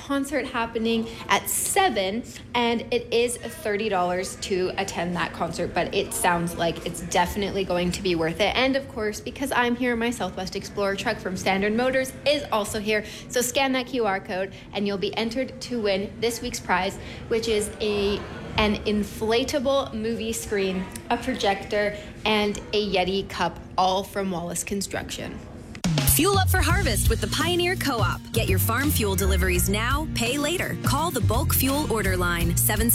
concert happening at 7, and it is $30 to attend that concert, but it sounds like it's definitely going to be worth it. And of course, because I'm here, my Southwest Explorer truck from Standard Motors is also here. So scan that QR code and you'll be entered to win this week's prize, which is an inflatable movie screen, a projector, and a Yeti cup, all from Wallace Construction. Fuel up for harvest with the Pioneer Co-op. Get your farm fuel deliveries now, pay later. Call the Bulk Fuel Order Line,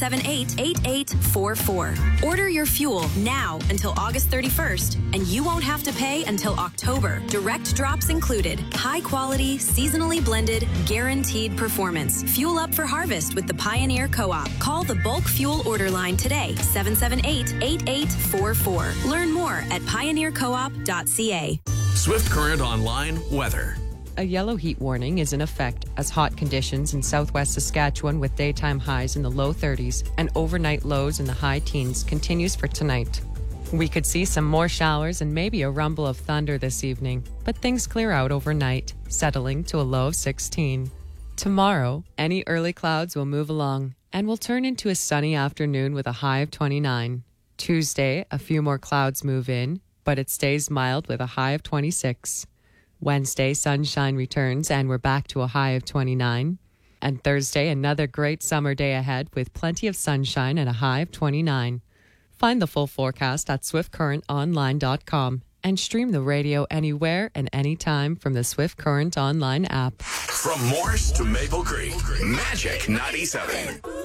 778-8844. Order your fuel now until August 31st, and you won't have to pay until October. Direct drops included. High quality, seasonally blended, guaranteed performance. Fuel up for harvest with the Pioneer Co-op. Call the Bulk Fuel Order Line today, 778-8844. Learn more at pioneercoop.ca. Swift Current Online weather. A yellow heat warning is in effect as hot conditions in southwest Saskatchewan with daytime highs in the low 30s and overnight lows in the high teens continues for tonight. We could see some more showers and maybe a rumble of thunder this evening, but things clear out overnight, settling to a low of 16. Tomorrow, any early clouds will move along and will turn into a sunny afternoon with a high of 29. Tuesday, a few more clouds move in, but it stays mild with a high of 26. Wednesday, sunshine returns and we're back to a high of 29. And Thursday, another great summer day ahead with plenty of sunshine and a high of 29. Find the full forecast at swiftcurrentonline.com and stream the radio anywhere and anytime from the Swift Current Online app. From Morse to Maple Creek, Magic 97.